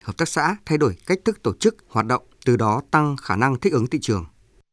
hợp tác xã thay đổi cách thức tổ chức, hoạt động, từ đó tăng khả năng thích ứng thị trường.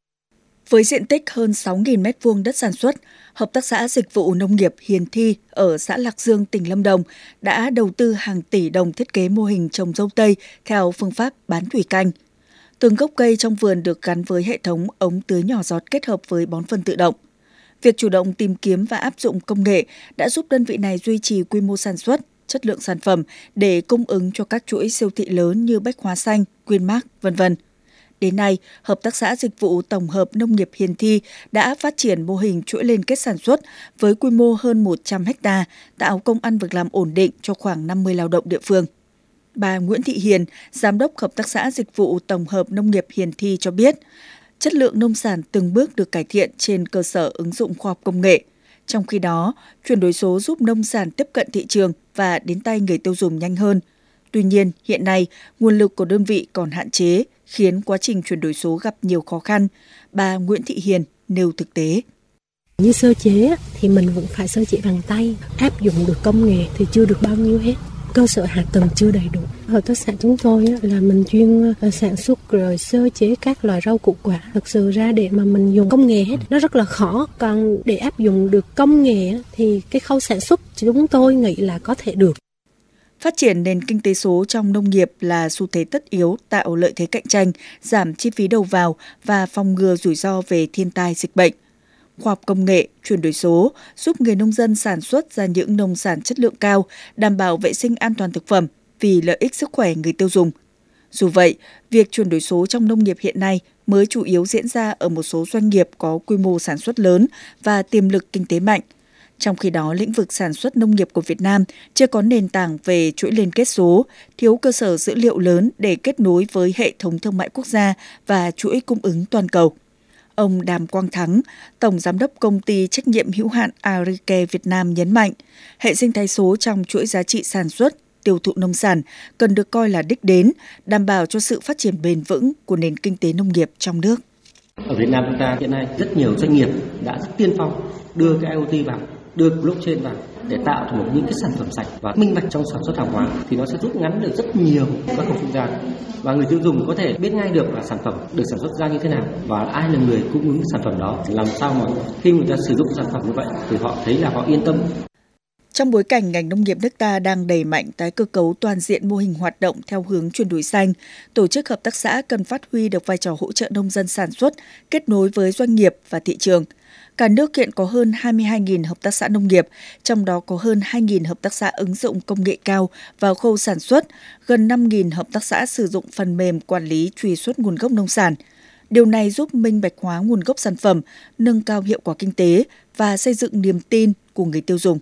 Với diện tích hơn 6.000 m2 đất sản xuất, Hợp tác xã Dịch vụ Nông nghiệp Hiền Thi ở xã Lạc Dương, tỉnh Lâm Đồng đã đầu tư hàng tỷ đồng thiết kế mô hình trồng dâu tây theo phương pháp bán thủy canh. Từng gốc cây trong vườn được gắn với hệ thống ống tưới nhỏ giọt kết hợp với bón phân tự động. Việc chủ động tìm kiếm và áp dụng công nghệ đã giúp đơn vị này duy trì quy mô sản xuất, chất lượng sản phẩm để cung ứng cho các chuỗi siêu thị lớn như Bách Hóa Xanh, Winmart, v.v. Đến nay, Hợp tác xã Dịch vụ Tổng hợp Nông nghiệp Hiền Thi đã phát triển mô hình chuỗi liên kết sản xuất với quy mô hơn 100 ha, tạo công ăn việc làm ổn định cho khoảng 50 lao động địa phương. Bà Nguyễn Thị Hiền, Giám đốc Hợp tác xã Dịch vụ Tổng hợp Nông nghiệp Hiền Thi cho biết, chất lượng nông sản từng bước được cải thiện trên cơ sở ứng dụng khoa học công nghệ. Trong khi đó, chuyển đổi số giúp nông sản tiếp cận thị trường và đến tay người tiêu dùng nhanh hơn. Tuy nhiên, hiện nay, nguồn lực của đơn vị còn hạn chế, khiến quá trình chuyển đổi số gặp nhiều khó khăn. Bà Nguyễn Thị Hiền nêu thực tế. Như sơ chế thì mình vẫn phải sơ chế bằng tay, áp dụng được công nghệ thì chưa được bao nhiêu hết. Cơ sở hạ tầng chưa đầy đủ. Hợp tác xã chúng tôi là mình chuyên sản xuất rồi sơ chế các loại rau củ quả. Thực sự ra để mà mình dùng công nghệ hết nó rất là khó. Còn để áp dụng được công nghệ thì cái khâu sản xuất chúng tôi nghĩ là có thể được. Phát triển nền kinh tế số trong nông nghiệp là xu thế tất yếu, tạo lợi thế cạnh tranh, giảm chi phí đầu vào và phòng ngừa rủi ro về thiên tai dịch bệnh. Khoa học công nghệ, chuyển đổi số giúp người nông dân sản xuất ra những nông sản chất lượng cao, đảm bảo vệ sinh an toàn thực phẩm vì lợi ích sức khỏe người tiêu dùng. Dù vậy, việc chuyển đổi số trong nông nghiệp hiện nay mới chủ yếu diễn ra ở một số doanh nghiệp có quy mô sản xuất lớn và tiềm lực kinh tế mạnh. Trong khi đó, lĩnh vực sản xuất nông nghiệp của Việt Nam chưa có nền tảng về chuỗi liên kết số, thiếu cơ sở dữ liệu lớn để kết nối với hệ thống thương mại quốc gia và chuỗi cung ứng toàn cầu. Ông Đàm Quang Thắng, Tổng Giám đốc Công ty Trách nhiệm hữu hạn Agricare Việt Nam nhấn mạnh, hệ sinh thái số trong chuỗi giá trị sản xuất, tiêu thụ nông sản cần được coi là đích đến, đảm bảo cho sự phát triển bền vững của nền kinh tế nông nghiệp trong nước. Ở Việt Nam chúng ta hiện nay rất nhiều doanh nghiệp đã rất tiên phong đưa cái IoT vào, đưa blockchain vào để tạo thành những cái sản phẩm sạch và minh bạch trong sản xuất hàng hóa thì nó sẽ rút ngắn được rất nhiều các khâu trung gian và người tiêu dùng có thể biết ngay được là sản phẩm được sản xuất ra như thế nào và ai là người cung ứng sản phẩm đó, làm sao mà khi người ta sử dụng sản phẩm như vậy thì họ thấy là họ yên tâm. Trong bối cảnh ngành nông nghiệp nước ta đang đẩy mạnh tái cơ cấu toàn diện mô hình hoạt động theo hướng chuyển đổi xanh, tổ chức hợp tác xã cần phát huy được vai trò hỗ trợ nông dân sản xuất, kết nối với doanh nghiệp và thị trường. Cả nước hiện có hơn 22.000 hợp tác xã nông nghiệp, trong đó có hơn 2.000 hợp tác xã ứng dụng công nghệ cao vào khâu sản xuất, gần 5.000 hợp tác xã sử dụng phần mềm quản lý truy xuất nguồn gốc nông sản. Điều này giúp minh bạch hóa nguồn gốc sản phẩm, nâng cao hiệu quả kinh tế và xây dựng niềm tin của người tiêu dùng.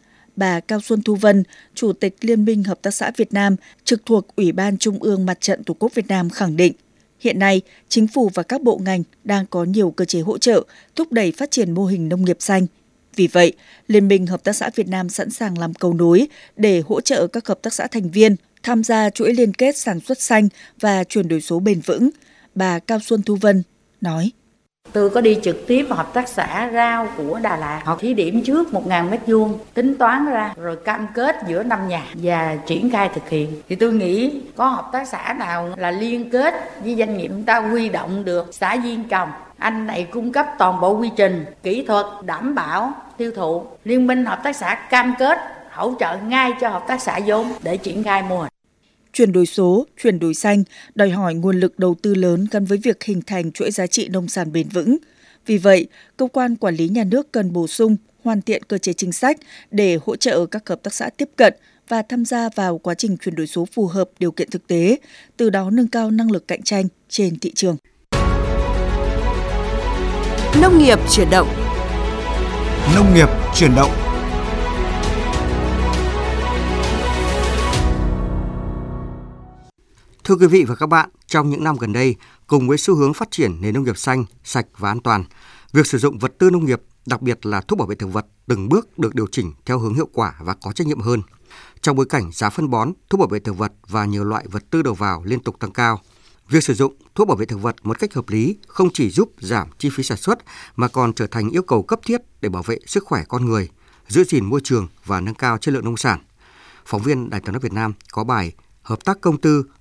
Bà Cao Xuân Thu Vân, Chủ tịch Liên minh Hợp tác xã Việt Nam, trực thuộc Ủy ban Trung ương Mặt trận Tổ quốc Việt Nam khẳng định, hiện nay, chính phủ và các bộ ngành đang có nhiều cơ chế hỗ trợ, thúc đẩy phát triển mô hình nông nghiệp xanh. Vì vậy, Liên minh Hợp tác xã Việt Nam sẵn sàng làm cầu nối để hỗ trợ các hợp tác xã thành viên tham gia chuỗi liên kết sản xuất xanh và chuyển đổi số bền vững. Bà Cao Xuân Thu Vân nói. Tôi có đi trực tiếp vào hợp tác xã rau của Đà Lạt, họ thí điểm trước 1.000 m2, tính toán ra rồi cam kết giữa 5 nhà và triển khai thực hiện. Thì tôi nghĩ có hợp tác xã nào là liên kết với doanh nghiệp, chúng ta huy động được xã viên trồng, anh này cung cấp toàn bộ quy trình, kỹ thuật, đảm bảo tiêu thụ. Liên minh hợp tác xã cam kết hỗ trợ ngay cho hợp tác xã vốn để triển khai mô hình. Chuyển đổi số, chuyển đổi xanh đòi hỏi nguồn lực đầu tư lớn gắn với việc hình thành chuỗi giá trị nông sản bền vững. Vì vậy, cơ quan quản lý nhà nước cần bổ sung, hoàn thiện cơ chế chính sách để hỗ trợ các hợp tác xã tiếp cận và tham gia vào quá trình chuyển đổi số phù hợp điều kiện thực tế, từ đó nâng cao năng lực cạnh tranh trên thị trường. Nông nghiệp chuyển động. Nông nghiệp chuyển động. Thưa quý vị và các bạn, trong những năm gần đây, cùng với xu hướng phát triển nền nông nghiệp xanh, sạch và an toàn, việc sử dụng vật tư nông nghiệp, đặc biệt là thuốc bảo vệ thực vật, từng bước được điều chỉnh theo hướng hiệu quả và có trách nhiệm hơn. Trong bối cảnh giá phân bón, thuốc bảo vệ thực vật và nhiều loại vật tư đầu vào liên tục tăng cao, việc sử dụng thuốc bảo vệ thực vật một cách hợp lý không chỉ giúp giảm chi phí sản xuất mà còn trở thành yêu cầu cấp thiết để bảo vệ sức khỏe con người, giữ gìn môi trường và nâng cao chất lượng nông sản. Phóng viên Đài Tiếng nói Việt Nam có bài hợp tác công tư,